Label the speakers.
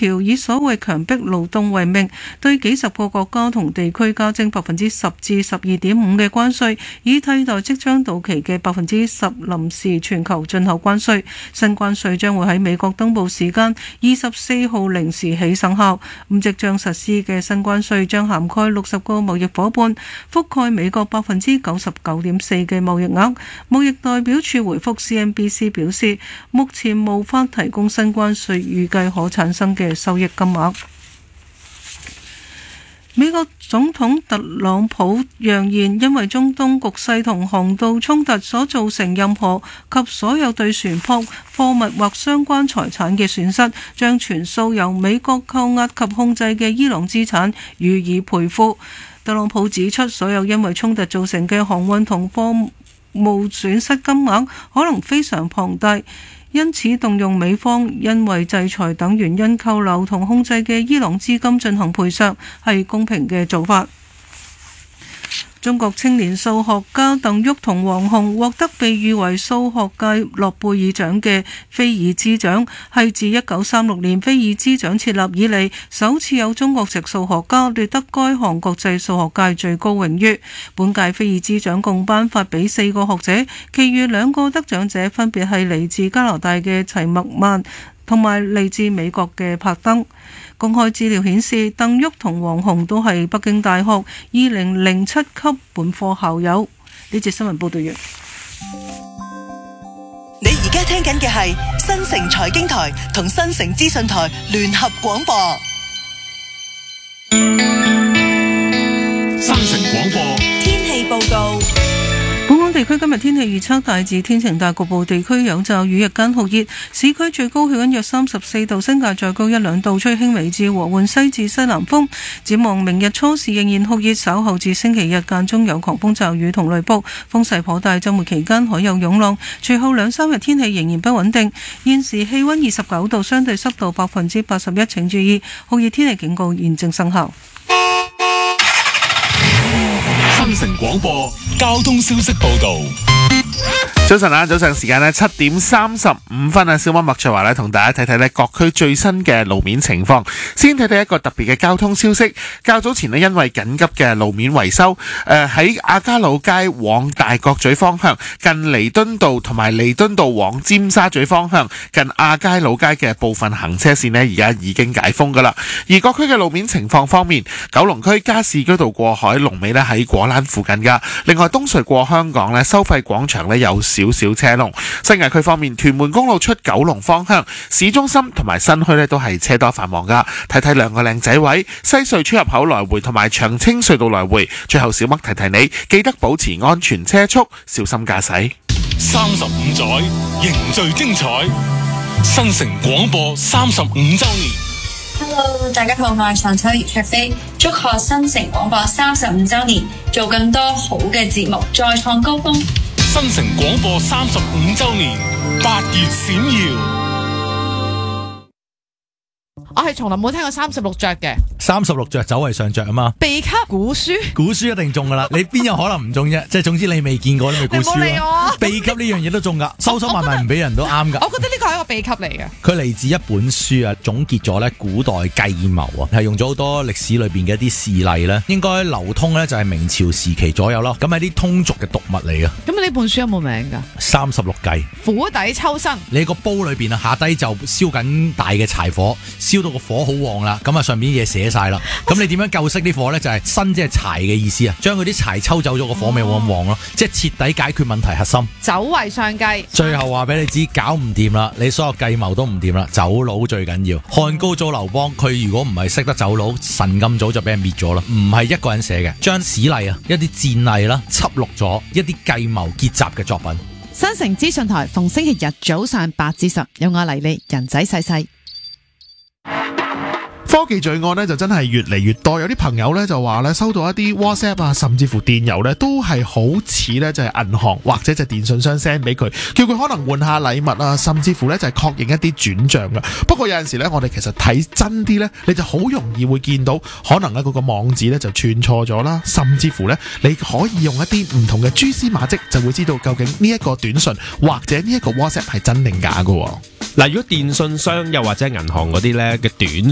Speaker 1: 條以所謂強迫勞動為名，對幾十個國家同地區加徵10%至12.5%嘅關稅，以替代即將到期嘅10%臨時全球進口關稅。新關稅將會喺美國東部時間24號0時起生效。即將實施嘅新關稅將涵蓋60個貿易夥伴，覆蓋美國99.4%嘅貿易額。貿易代表處回覆 CNBC 表示，目前無法提供新關稅預計可產生嘅收益金額。美國總統特朗普揚言，因為中東局勢同航道衝突所造成任何及所有對船舶、貨物或相關財產嘅損失，將全數由美國扣押及控制嘅伊朗資產予以賠付。特朗普指出，所有因為衝突造成嘅航運同貨務損失金額可能非常龐大，因此動用美方因為制裁等原因扣留同控制嘅伊朗資金進行賠償，係公平嘅做法。中國青年數學家鄧旭同王洪獲得被譽為數學界諾貝爾獎嘅菲爾茲獎，係自1936年菲爾茲獎設立以嚟首次有中國籍數學家奪得該項國際數學界最高榮譽。本屆菲爾茲獎共頒發俾4個學者，其餘2個得獎者分別係嚟自加拿大嘅齊默曼同埋嚟自美國嘅柏登。公開資料顯示，鄧旭同王洪都係北京大學2007級本科校友。呢節新聞報道完。
Speaker 2: 你而家聽緊嘅係新城財經台同新城資訊台聯合廣播。
Speaker 3: 新城廣播
Speaker 2: 天氣報告。
Speaker 1: 本港地區今日天氣預測大致天晴，但局部地區有驟雨，日間酷熱，市區最高氣溫約34度，新界再高1-2度，吹輕微至和緩西至西南風。展望明日初時仍然酷熱，稍後至星期日間中有狂風驟雨同雷暴，風勢頗大，週末期間海有湧浪。隨後2-3日天氣仍然不穩定。現時氣溫29度，相對濕度81%，請注意酷熱天氣警告現正生效。
Speaker 3: 新城廣播交通消息報道。
Speaker 4: 早晨啊，早上時間呢7:35啊，小麥麥卓華呢同大家睇睇呢各區最新嘅路面情況。先睇睇一個特別嘅交通消息。較早前呢，因為緊急嘅路面維修，喺亞皆老街往大角咀方向，近彌敦道同埋彌敦道往尖沙咀方向，近亞皆老街嘅部分行車線呢，而家已經解封噶啦。而各區嘅路面情況方面，九龍區加士居道過海龍尾呢喺果欄附近噶。另外東隧過香港呢，收費廣場呢有少少車龍。新界區方面，屯門公路出九龍方向，市中心同埋新墟呢都係車多繁忙噶。睇睇兩個靚仔位，西隧出入口來回同埋長青隧道來回。最後小麥提提你，記得保持安全車速，小心駕駛。
Speaker 3: 35載凝聚精彩，新城廣播35週年。
Speaker 5: Hello， 大家好，我係常秋葉卓飛，祝賀新城廣播35週年，做更多好嘅節目，再創高峰。
Speaker 3: 新城廣播35週年，8月閃耀。
Speaker 6: 我係從來冇聽過36着嘅
Speaker 7: ，36着走為上着啊嘛。
Speaker 6: 秘笈古書
Speaker 7: 一定中噶啦，你邊有可能唔中啫？即係總之你未見過，你咪估書咯。秘笈呢樣嘢都中噶，收收埋埋唔俾人都啱噶。
Speaker 6: 我覺得呢個係一個秘笈嚟嘅。
Speaker 7: 佢嚟自一本書啊，總結咗咧古代計謀啊，係用咗好多歷史裏邊嘅一啲事例咧，應該流通咧就係明朝時期左右咯。咁係啲通俗嘅讀物嚟嘅。
Speaker 6: 咁呢本書有冇名噶
Speaker 7: ？36計，
Speaker 6: 釜底抽薪。
Speaker 7: 你個煲裏邊啊，下低就燒緊大嘅柴火，燒到個火好旺啦，咁啊上面嘢寫晒啦。咁你點樣救熄啲火呢？就係薪即係柴嘅意思啊，將佢啲柴抽走咗，個火咪冇咁旺咯，即係徹底解決問題核心。
Speaker 6: 走為上計，
Speaker 7: 最後話俾你知，搞唔掂啦，你所有計謀都唔掂啦，走佬最緊要。漢高祖劉邦，佢如果唔係識得走佬，神咁早就俾人滅咗啦。唔係一個人寫嘅，將史例啊，一啲戰例啦，輯錄咗一啲計謀結集嘅作品。
Speaker 6: 新城資訊台逢星期日早上8至10，有我黎利人仔細細。
Speaker 8: 科技罪案呢就真係越嚟越多，有啲朋友呢就話呢收到一啲 WhatsApp 啊，甚至乎電郵呢都係好似呢就係銀行或者就係電信商 send 俾佢，叫佢可能換下禮物啊，甚至乎呢就係確認一啲轉賬噶。不過有陣時呢，我哋其實睇真啲呢，你就好容易會見到可能呢嗰個網址呢就串錯咗啦，甚至乎呢你可以用一啲唔同嘅蛛絲馬跡就會知道究竟呢一個短信或者呢一個 WhatsApp 係真定假噶。
Speaker 9: 嗱，如果電信商又或者銀行嗰啲咧嘅短